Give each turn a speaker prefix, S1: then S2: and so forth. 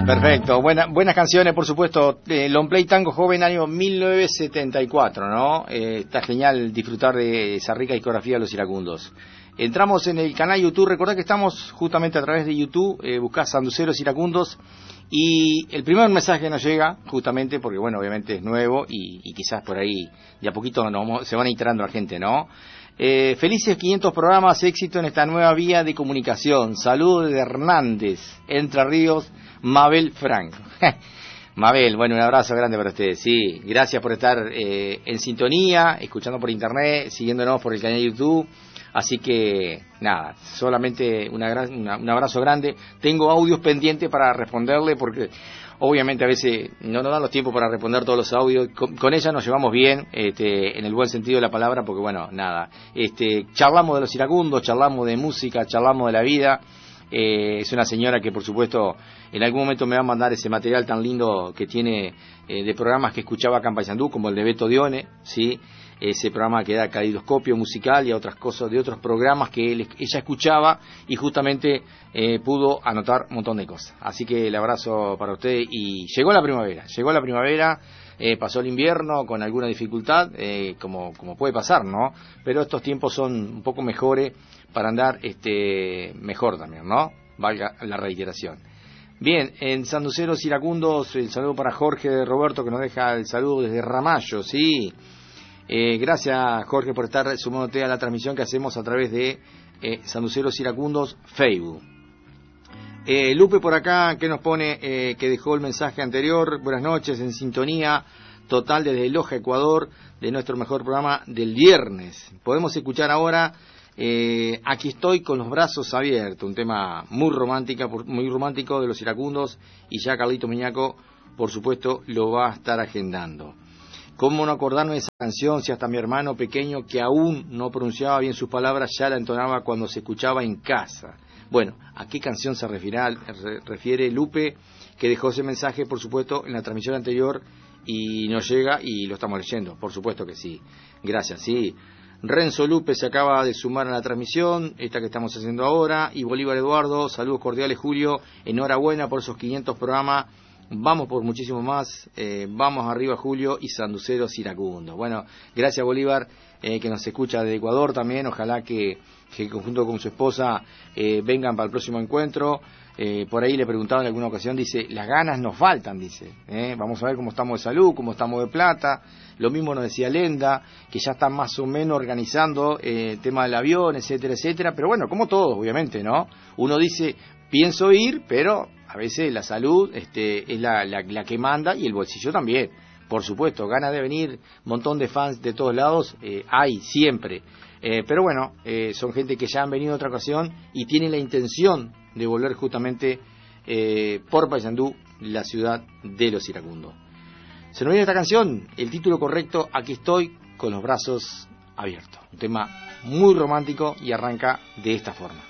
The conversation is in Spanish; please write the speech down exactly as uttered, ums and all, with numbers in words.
S1: Perfecto, Buena, buenas canciones, por supuesto. Eh, Long Play Tango Joven, año mil novecientos setenta y cuatro, ¿no? Eh, está genial disfrutar de esa rica discografía de los iracundos. Entramos en el canal YouTube, recordad que estamos justamente a través de YouTube, eh, buscás Sanduceros Iracundos, y el primer mensaje que nos llega, justamente porque, bueno, obviamente es nuevo, y, y quizás por ahí de a poquito nos, se van integrando la gente, ¿no? Eh, felices quinientos programas, éxito en esta nueva vía de comunicación. Saludos de Hernández, Entre Ríos, Mabel Franco. Mabel, bueno, un abrazo grande para ustedes. Sí, gracias por estar eh, en sintonía, escuchando por internet, siguiéndonos por el canal de YouTube. Así que, nada, solamente una gran, una, un abrazo grande. Tengo audios pendientes para responderle porque obviamente a veces no nos dan los tiempos para responder todos los audios. Con, con ella nos llevamos bien, este, en el buen sentido de la palabra, porque bueno, nada, este, charlamos de los iracundos, charlamos de música, charlamos de la vida. Eh, es una señora que por supuesto en algún momento me va a mandar ese material tan lindo que tiene eh, de programas que escuchaba acá en Paysandú, como el de Beto Dione, ¿sí? Ese programa que da Caleidoscopio Musical y a otras cosas de otros programas que él, ella escuchaba y justamente eh, pudo anotar un montón de cosas. Así que el abrazo para usted. Y llegó la primavera, llegó la primavera, eh, pasó el invierno con alguna dificultad, eh, como, como puede pasar, ¿no? Pero estos tiempos son un poco mejores para andar este mejor también, ¿no? Valga la reiteración. Bien, en Sanduceros Iracundos, el saludo para Jorge de Roberto, que nos deja el saludo desde Ramallo, sí. Eh, gracias, Jorge, por estar sumándote a la transmisión que hacemos a través de eh, Sanduceros Iracundos Facebook. Eh, Lupe por acá, que nos pone, eh, que dejó el mensaje anterior. Buenas noches, en sintonía total desde Loja, Ecuador, de nuestro mejor programa del viernes. Podemos escuchar ahora eh, Aquí estoy con los brazos abiertos, un tema muy romántica, muy romántico de los iracundos, y ya Carlito Miñaco, por supuesto, lo va a estar agendando. ¿Cómo no acordarnos de esa canción si hasta mi hermano pequeño, que aún no pronunciaba bien sus palabras, ya la entonaba cuando se escuchaba en casa? Bueno, ¿a qué canción se refiere, refiere Lupe, que dejó ese mensaje, por supuesto, en la transmisión anterior y nos llega y lo estamos leyendo? Por supuesto que sí. Gracias, sí. Renzo Lupe se acaba de sumar a la transmisión, esta que estamos haciendo ahora, y Bolívar Eduardo, saludos cordiales, Julio, enhorabuena por esos quinientos programas. Vamos por muchísimo más, eh, vamos arriba Julio y Sanduceros Iracundos. Bueno, gracias Bolívar, eh, que nos escucha de Ecuador también, ojalá que, que junto con su esposa eh, vengan para el próximo encuentro. Eh, por ahí le preguntaba en alguna ocasión, dice, las ganas nos faltan, dice, eh, vamos a ver cómo estamos de salud, cómo estamos de plata. Lo mismo nos decía Lenda, que ya están más o menos organizando eh, el tema del avión, etcétera, etcétera, pero bueno, como todos, obviamente, ¿no? Uno dice, pienso ir, pero a veces la salud este, es la, la, la que manda, y el bolsillo también, por supuesto. Ganas de venir, montón de fans de todos lados, eh, hay siempre. Eh, pero bueno, eh, son gente que ya han venido otra ocasión y tienen la intención de volver justamente eh, por Paysandú, la ciudad de los iracundos. Se nos viene esta canción, el título correcto, Aquí estoy con los brazos abiertos. Un tema muy romántico y arranca de esta forma.